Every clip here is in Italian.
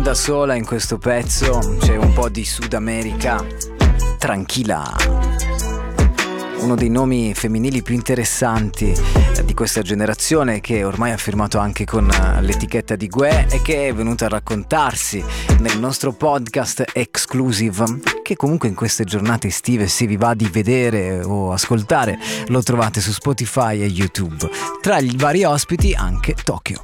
non da sola in questo pezzo, c'è un po' di Sud America. Tranquilla, uno dei nomi femminili più interessanti di questa generazione, che ormai ha firmato anche con l'etichetta di Gue e che è venuta a raccontarsi nel nostro podcast Exclusive, che comunque in queste giornate estive, se vi va di vedere o ascoltare, lo trovate su Spotify e YouTube. Tra i vari ospiti anche Tokyo.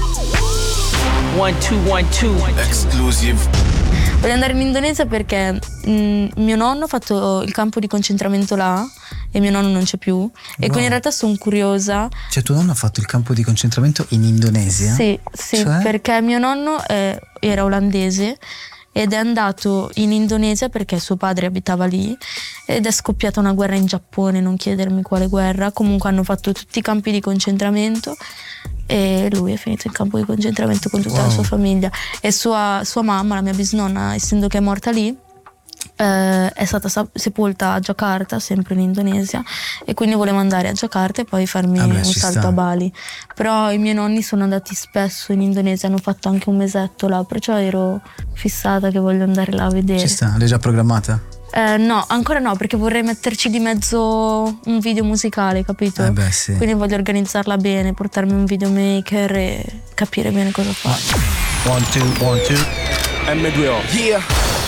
1 2 1 2 Exclusive. Voglio andare in Indonesia perché mio nonno ha fatto il campo di concentramento là e mio nonno non c'è più. E quindi in realtà sono curiosa. Cioè tuo nonno ha fatto il campo di concentramento in Indonesia? Sì, Cioè? perché mio nonno era olandese ed è andato in Indonesia perché suo padre abitava lì ed è scoppiata una guerra in Giappone, non chiedermi quale guerra. Comunque hanno fatto tutti i campi di concentramento e lui è finito in campo di concentramento con tutta la sua famiglia. E sua mamma, la mia bisnonna, essendo che è morta lì, è stata sepolta a Giacarta, sempre in Indonesia, e quindi volevo andare a Giacarta e poi farmi un salto a Bali. Però i miei nonni sono andati spesso in Indonesia, hanno fatto anche un mesetto là, perciò ero fissata che voglio andare là a vedere. Ci sta, l'hai già programmata? No, ancora no, perché vorrei metterci di mezzo un video musicale, capito? Beh, sì. Quindi voglio organizzarla bene, portarmi un videomaker e capire bene cosa fare. 1 2 1 2 M2O. Yeah.